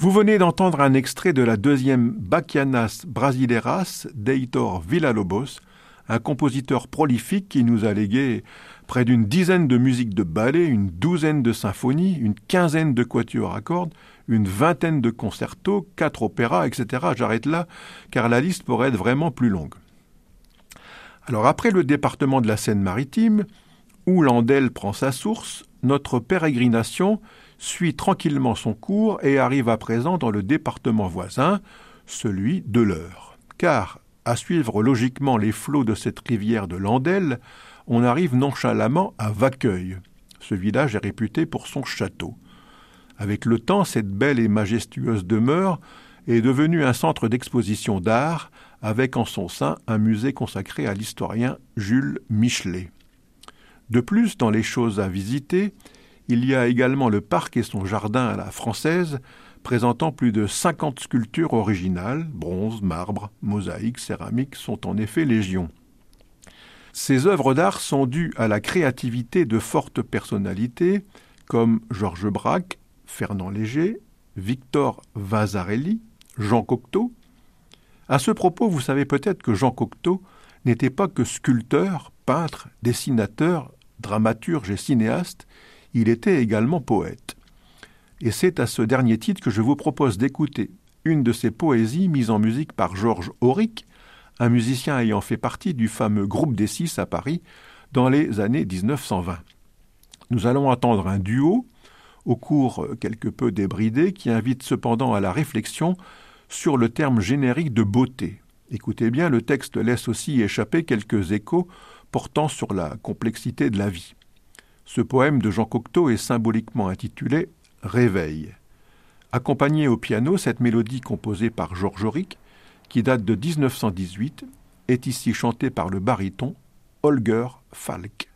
Vous venez d'entendre un extrait de la deuxième Bachianas Brasileiras d'Heitor Villa-Lobos, un compositeur prolifique qui nous a légué près d'une dizaine de musiques de ballet, une douzaine de symphonies, une quinzaine de quatuors à cordes, une vingtaine de concertos, 4 opéras, etc. J'arrête là, car la liste pourrait être vraiment plus longue. Alors après le département de la Seine-Maritime, où l'Andelle prend sa source, notre pérégrination suit tranquillement son cours et arrive à présent dans le département voisin, celui de l'Eure. Car, à suivre logiquement les flots de cette rivière de l'Andelle, on arrive nonchalamment à Vaqueuil. Ce village est réputé pour son château. Avec le temps, cette belle et majestueuse demeure est devenue un centre d'exposition d'art, avec en son sein un musée consacré à l'historien Jules Michelet. De plus, dans les choses à visiter, il y a également le parc et son jardin à la française, présentant plus de 50 sculptures originales, bronze, marbre, mosaïque, céramique, sont en effet légion. Ces œuvres d'art sont dues à la créativité de fortes personnalités, comme Georges Braque, Fernand Léger, Victor Vasarely, Jean Cocteau. À ce propos, vous savez peut-être que Jean Cocteau n'était pas que sculpteur, peintre, dessinateur, dramaturge et cinéaste, il était également poète. Et c'est à ce dernier titre que je vous propose d'écouter une de ses poésies mise en musique par Georges Auric, un musicien ayant fait partie du fameux groupe des Six à Paris dans les années 1920. Nous allons entendre un duo, au cours quelque peu débridé, qui invite cependant à la réflexion sur le terme générique de beauté. Écoutez bien, le texte laisse aussi échapper quelques échos portant sur la complexité de la vie. Ce poème de Jean Cocteau est symboliquement intitulé « Réveil ». Accompagnée au piano, cette mélodie composée par Georges Auric, qui date de 1918, est ici chantée par le baryton Holger Falk.